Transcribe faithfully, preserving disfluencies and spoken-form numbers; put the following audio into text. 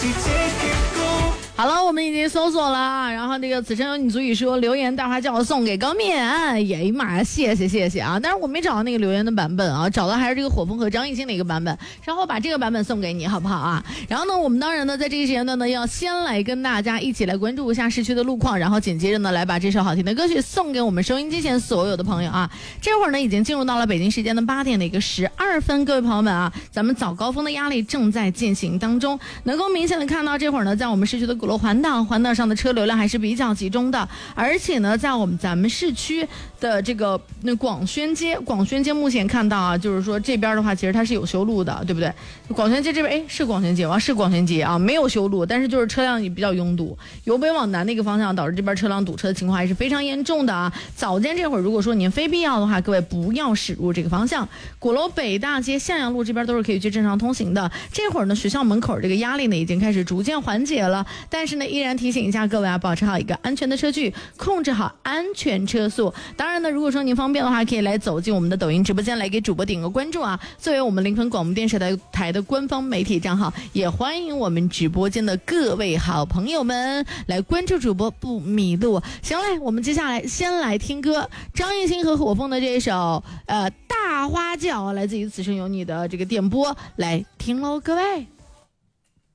好了，我们已经搜索了，然后这个此生有你足以说留言大花轿送给高面，哎呀妈呀，谢谢谢谢啊！但是我没找到那个留言的版本啊，找到还是这个火风和张艺兴的一个版本，然后把这个版本送给你好不好啊？然后呢，我们当然呢在这个时间段呢要先来跟大家一起来关注一下市区的路况，然后紧接着呢来把这首好听的歌曲送给我们收音机前所有的朋友啊！这会儿呢已经进入到了北京时间的八点的一个十二分，各位朋友们啊，咱们早高峰的压力正在进行当中，能够明显的看到这会儿呢在我们市区的鼓楼环岛环岛上的车流量还是比较集中的，而且呢在我们咱们市区的这个那广宣街广宣街目前看到啊，就是说这边的话其实它是有修路的，对不对？广宣街这边哎是广宣街吗？是广宣街啊，没有修路，但是就是车辆也比较拥堵，由北往南的一个方向导致这边车辆堵车的情况还是非常严重的啊。早间这会儿如果说您非必要的话，各位不要驶入这个方向。鼓楼北大街向阳路这边都是可以去正常通行的。这会儿呢学校门口这个压力呢已经开始逐渐缓解了，但是呢依然提醒一下各位啊，保持好一个安全的车距，控制好安全车速。当然呢，如果说您方便的话，可以来走进我们的抖音直播间来给主播点个关注啊。作为我们临汾广播电视台台的官方媒体账号，也欢迎我们直播间的各位好朋友们来关注主播不迷路。行嘞，我们接下来先来听歌，张艺兴和火凤的这一首呃大花轿，来自于此生有你的这个电波，来听喽，各位。